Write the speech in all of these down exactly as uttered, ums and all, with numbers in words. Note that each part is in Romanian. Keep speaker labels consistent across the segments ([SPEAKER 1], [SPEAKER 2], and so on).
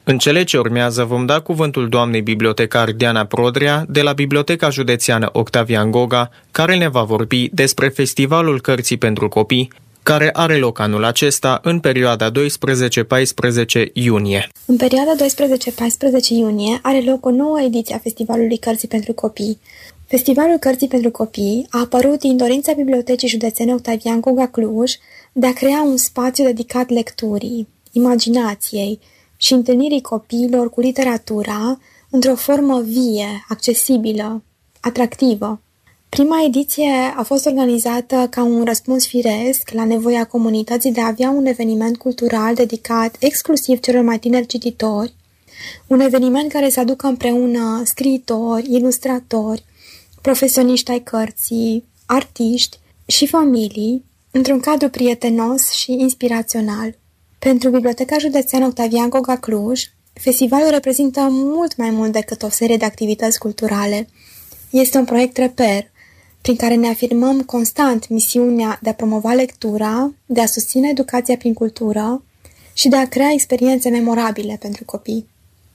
[SPEAKER 1] În cele ce urmează vom da cuvântul doamnei bibliotecar Diana Prodrea de la Biblioteca Județeană Octavian Goga, care ne va vorbi despre Festivalul Cărții pentru Copii, care are loc anul acesta în perioada doisprezece-paisprezece iunie.
[SPEAKER 2] În perioada doisprezece-paisprezece iunie are loc o nouă ediție a Festivalului Cărții pentru Copii. Festivalul Cărții pentru Copii a apărut din dorința Bibliotecii Județene Octavian Goga Cluj de a crea un spațiu dedicat lecturii, imaginației și întâlnirii copiilor cu literatura într-o formă vie, accesibilă, atractivă. Prima ediție a fost organizată ca un răspuns firesc la nevoia comunității de a avea un eveniment cultural dedicat exclusiv celor mai tineri cititori, un eveniment care să aducă împreună scriitori, ilustratori, profesioniști ai cărții, artiști și familii, într-un cadru prietenos și inspirațional. Pentru Biblioteca Județeană Octavian Goga Cluj, festivalul reprezintă mult mai mult decât o serie de activități culturale. Este un proiect reper, prin care ne afirmăm constant misiunea de a promova lectura, de a susține educația prin cultură și de a crea experiențe memorabile pentru copii.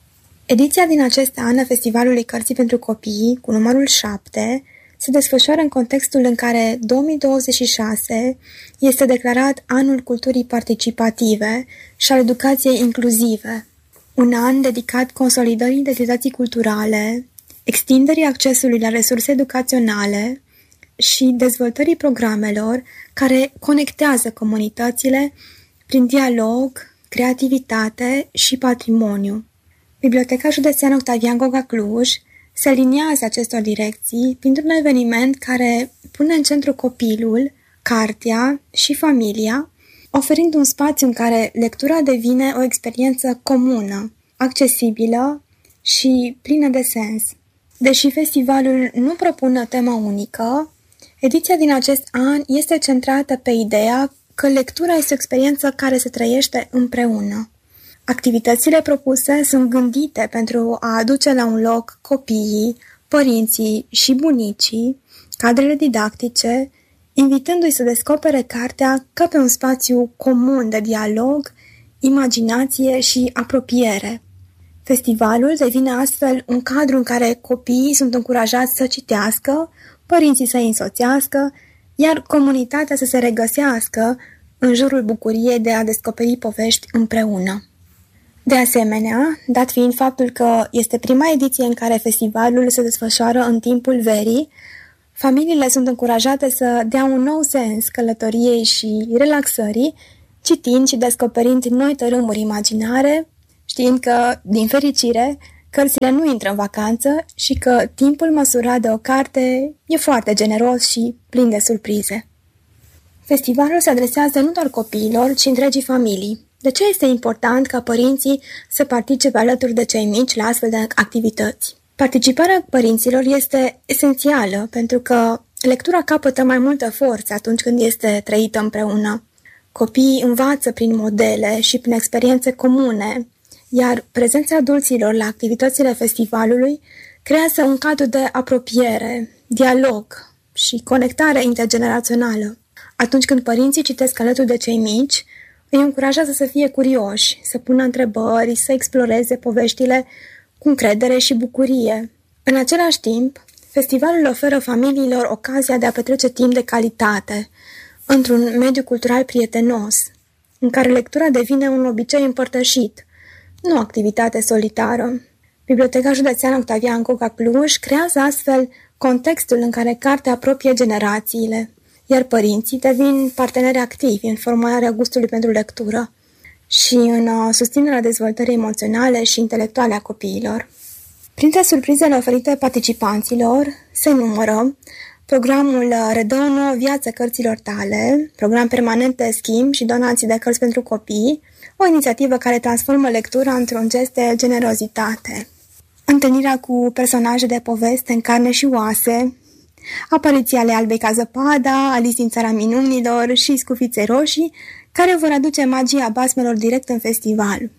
[SPEAKER 2] Ediția din acest an a Festivalului Cărții pentru Copii, cu numărul șapte, se desfășoară în contextul în care două mii douăzeci și șase este declarat Anul Culturii Participative și al Educației Inclusive, un an dedicat consolidării identității culturale, extinderii accesului la resurse educaționale și dezvoltării programelor care conectează comunitățile prin dialog, creativitate și patrimoniu. Biblioteca Județeană Octavian Goga Cluj se aliniază acestor direcții printr-un eveniment care pune în centru copilul, cartea și familia, oferind un spațiu în care lectura devine o experiență comună, accesibilă și plină de sens. Deși festivalul nu propune o temă unică, ediția din acest an este centrată pe ideea că lectura este o experiență care se trăiește împreună. Activitățile propuse sunt gândite pentru a aduce la un loc copiii, părinții și bunicii, cadrele didactice, invitându-i să descopere cartea ca pe un spațiu comun de dialog, imaginație și apropiere. Festivalul devine astfel un cadru în care copiii sunt încurajați să citească, părinții să îi însoțească, iar comunitatea să se regăsească în jurul bucuriei de a descoperi povești împreună. De asemenea, dat fiind faptul că este prima ediție în care festivalul se desfășoară în timpul verii, familiile sunt încurajate să dea un nou sens călătoriei și relaxării, citind și descoperind noi tărâmuri imaginare, știind că, din fericire, cărțile nu intră în vacanță și că timpul măsurat de o carte e foarte generos și plin de surprize. Festivalul se adresează nu doar copiilor, ci întregii familii. De ce este important ca părinții să participe alături de cei mici la astfel de activități? Participarea părinților este esențială pentru că lectura capătă mai multă forță atunci când este trăită împreună. Copiii învață prin modele și prin experiențe comune, iar prezența adulților la activitățile festivalului creează un cadru de apropiere, dialog și conectare intergenerațională. Atunci când părinții citesc alături de cei mici, îi încurajează să fie curioși, să pună întrebări, să exploreze poveștile cu încredere și bucurie. În același timp, festivalul oferă familiilor ocazia de a petrece timp de calitate, într-un mediu cultural prietenos, în care lectura devine un obicei împărtășit, nu o activitate solitară. Biblioteca Județeană Octavian Goga Cluj creează astfel contextul în care cartea apropie generațiile, iar părinții devin parteneri activi în formarea gustului pentru lectură și în susținerea dezvoltării emoționale și intelectuale a copiilor. Printre surprizele oferite participanților se numără programul Redă o nouă viață cărților tale, program permanent de schimb și donații de cărți pentru copii, o inițiativă care transformă lectura într-un gest de generozitate. Întâlnirea cu personaje de poveste în carne și oase, apariții ale Albei ca zăpada, Alice din Țara Minunilor și Scufiței Roșii, care vor aduce magia basmelor direct în festival.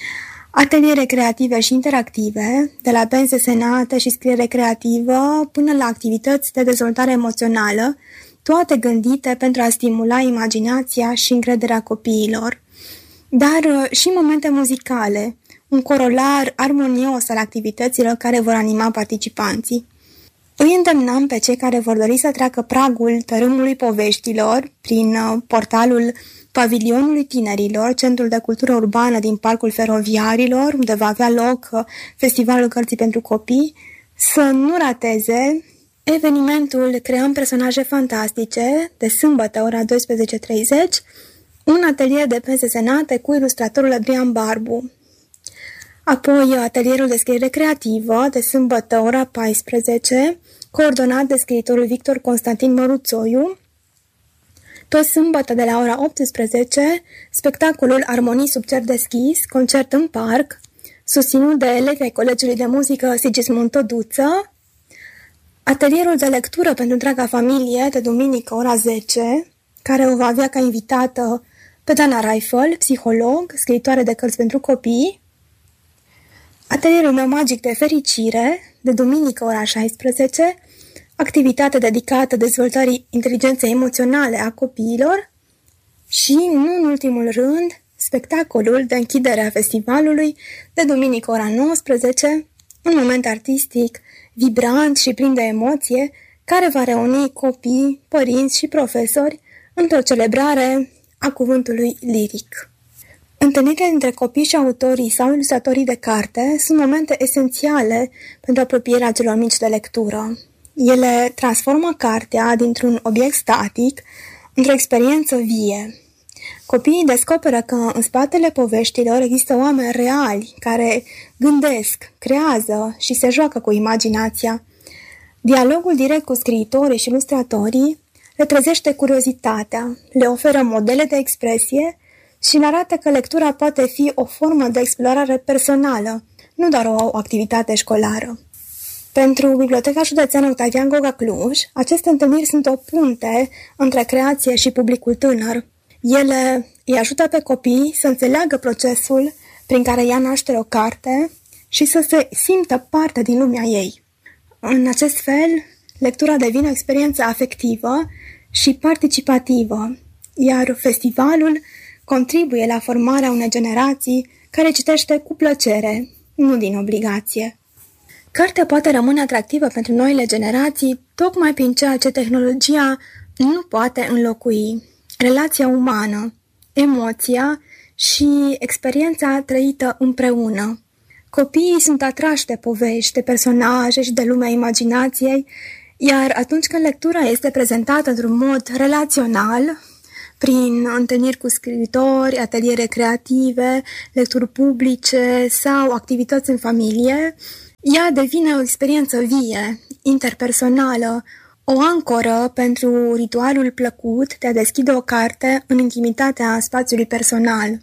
[SPEAKER 2] Ateliere creative și interactive, de la benzi desenate și scriere creativă până la activități de dezvoltare emoțională, toate gândite pentru a stimula imaginația și încrederea copiilor. Dar și momente muzicale, un corolar armonios al activităților care vor anima participanții. Îi îndemnăm pe cei care vor dori să treacă pragul tărâmului poveștilor prin portalul Pavilionului Tinerilor, Centrul de Cultură Urbană din Parcul Feroviarilor, unde va avea loc Festivalul Cărții pentru Copii, să nu rateze evenimentul Creăm personaje fantastice, de sâmbătă, ora douăsprezece treizeci, un atelier de pense senate cu ilustratorul Adrian Barbu. Apoi atelierul de scriere creativă, de sâmbătă, ora paisprezece, coordonat de scriitorul Victor Constantin Măruțoiu. Tot sâmbătă, de la ora optsprezece, spectacolul Armonii sub cer deschis, concert în parc, susținut de elevi ai Colegiului de Muzică Sigismund Toduță. Atelierul de lectură pentru întreaga familie, de duminică, ora zece, care o va avea ca invitată pe Dana Reifel, psiholog, scriitoare de cărți pentru copii. Atelierul meu magic de fericire, de duminică, ora șaisprezece, activitate dedicată dezvoltării inteligenței emoționale a copiilor și, nu în ultimul rând, spectacolul de închidere a festivalului, de duminică, ora nouăsprezece, un moment artistic, vibrant și plin de emoție, care va reuni copii, părinți și profesori într-o celebrare a cuvântului liric. Întâlnirile dintre copii și autorii sau ilustratorii de carte sunt momente esențiale pentru apropierea celor mici de lectură. Ele transformă cartea dintr-un obiect static într-o experiență vie. Copiii descoperă că în spatele poveștilor există oameni reali care gândesc, creează și se joacă cu imaginația. Dialogul direct cu scriitorii și ilustratorii le trezește curiozitatea, le oferă modele de expresie și le arată că lectura poate fi o formă de explorare personală, nu doar o activitate școlară. Pentru Biblioteca Județeană Octavian Goga Cluj, aceste întâlniri sunt o punte între creație și publicul tânăr. Ele îi ajută pe copii să înțeleagă procesul prin care ia naștere o carte și să se simtă parte din lumea ei. În acest fel, lectura devine o experiență afectivă și participativă, iar festivalul contribuie la formarea unei generații care citește cu plăcere, nu din obligație. Cartea poate rămâne atractivă pentru noile generații tocmai prin ceea ce tehnologia nu poate înlocui: relația umană, emoția și experiența trăită împreună. Copiii sunt atrași de povești, de personaje și de lumea imaginației, iar atunci când lectura este prezentată într-un mod relațional, prin întâlniri cu scriitori, ateliere creative, lecturi publice sau activități în familie, ea devine o experiență vie, interpersonală, o ancoră pentru ritualul plăcut de a deschide o carte în intimitatea spațiului personal.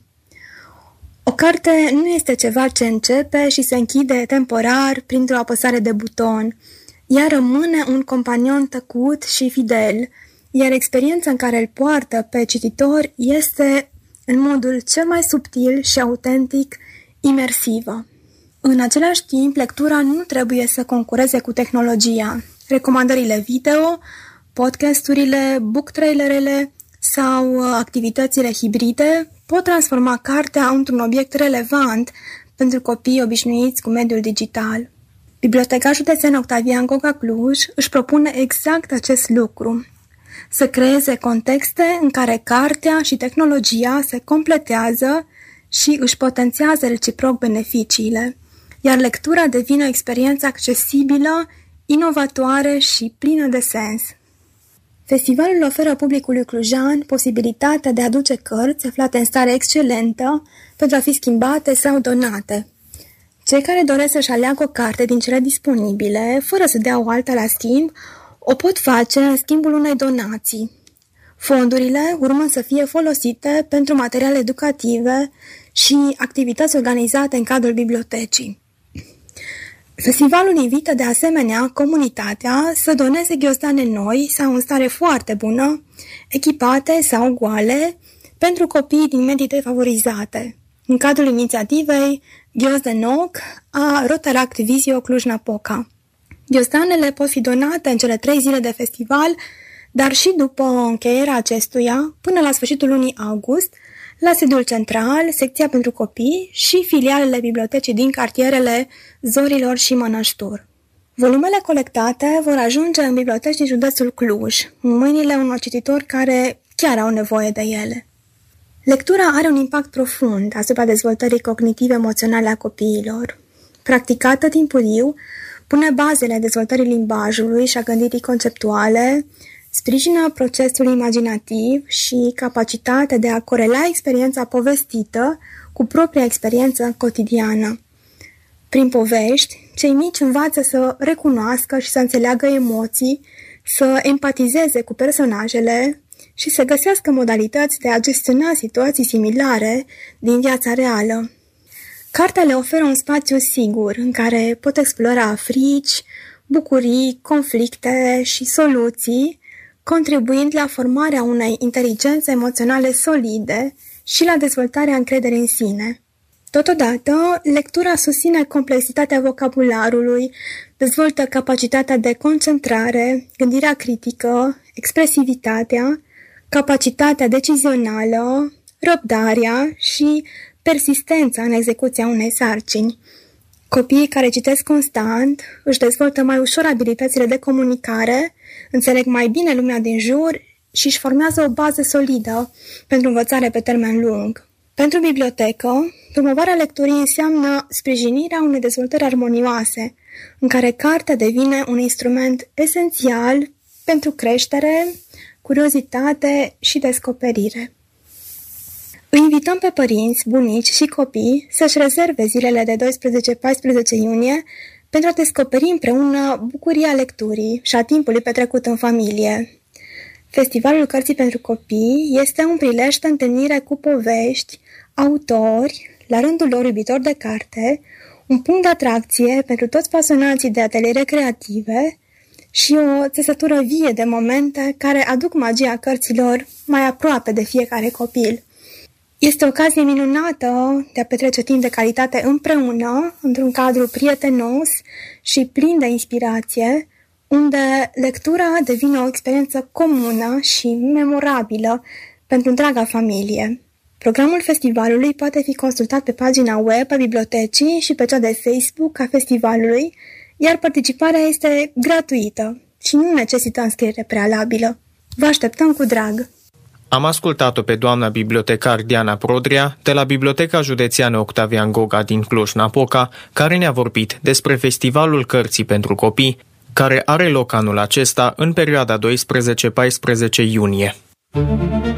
[SPEAKER 2] O carte nu este ceva ce începe și se închide temporar printr-o apăsare de buton. Ea rămâne un companion tăcut și fidel, iar experiența în care îl poartă pe cititor este, în modul cel mai subtil și autentic, imersivă. În același timp, lectura nu trebuie să concureze cu tehnologia. Recomandările video, podcasturile, book trailerele sau activitățile hibride pot transforma cartea într-un obiect relevant pentru copiii obișnuiți cu mediul digital. Biblioteca Județeană Octavian Goga Cluj își propune exact acest lucru: să creeze contexte în care cartea și tehnologia se completează și își potențiază reciproc beneficiile, iar lectura devine o experiență accesibilă, inovatoare și plină de sens. Festivalul oferă publicului clujan posibilitatea de a aduce cărți aflate în stare excelentă pentru a fi schimbate sau donate. Cei care doresc să-și aleagă o carte din cele disponibile, fără să dea o alta la schimb, o pot face în schimbul unei donații. Fondurile urmă să fie folosite pentru materiale educative și activități organizate în cadrul bibliotecii. Festivalul invită de asemenea comunitatea să doneze ghiozdane noi sau în stare foarte bună, echipate sau goale, pentru copiii din medii defavorizate, în cadrul inițiativei Ghiozde Noc a Rotaract Visio Cluj-Napoca. Ghiozdanele pot fi donate în cele trei zile de festival, dar și după încheierea acestuia, până la sfârșitul lunii august, la sediul central, secția pentru copii și filialele bibliotecii din cartierele Zorilor și Mănăștur. Volumele colectate vor ajunge în biblioteci din județul Cluj, în mâinile unor cititori care chiar au nevoie de ele. Lectura are un impact profund asupra dezvoltării cognitiv-emoționale a copiilor. Practicată timpuriu, pune bazele dezvoltării limbajului și a gândirii conceptuale, sprijină procesul imaginativ și capacitatea de a corela experiența povestită cu propria experiență cotidiană. Prin povești, cei mici învață să recunoască și să înțeleagă emoții, să empatizeze cu personajele și să găsească modalități de a gestiona situații similare din viața reală. Cartea le oferă un spațiu sigur în care pot explora frici, bucurii, conflicte și soluții, contribuind la formarea unei inteligențe emoționale solide și la dezvoltarea încrederii în sine. Totodată, lectura susține complexitatea vocabularului, dezvoltă capacitatea de concentrare, gândirea critică, expresivitatea, capacitatea decizională, răbdarea și persistența în execuția unei sarcini. Copiii care citesc constant își dezvoltă mai ușor abilitățile de comunicare, înțeleg mai bine lumea din jur și își formează o bază solidă pentru învățare pe termen lung. Pentru bibliotecă, promovarea lecturii înseamnă sprijinirea unei dezvoltări armonioase, în care cartea devine un instrument esențial pentru creștere, curiozitate și descoperire. Îi invităm pe părinți, bunici și copii să-și rezerve zilele de doisprezece paisprezece iunie pentru a descoperi împreună bucuria lecturii și a timpului petrecut în familie. Festivalul Cărții pentru Copii este un prilej de întâlnire cu povești, autori, la rândul lor iubitori de carte, un punct de atracție pentru toți pasionații de ateliere creative și o țesătură vie de momente care aduc magia cărților mai aproape de fiecare copil. Este o ocazie minunată de a petrece timp de calitate împreună, într-un cadru prietenos și plin de inspirație, unde lectura devine o experiență comună și memorabilă pentru întreaga familie. Programul festivalului poate fi consultat pe pagina web a bibliotecii și pe cea de Facebook a festivalului, iar participarea este gratuită și nu necesită înscriere prealabilă. Vă așteptăm cu drag!
[SPEAKER 1] Am ascultat-o pe doamna bibliotecar Diana Prodrea de la Biblioteca Județeană Octavian Goga din Cluj-Napoca, care ne-a vorbit despre Festivalul Cărții pentru Copii, care are loc anul acesta în perioada doisprezece paisprezece iunie.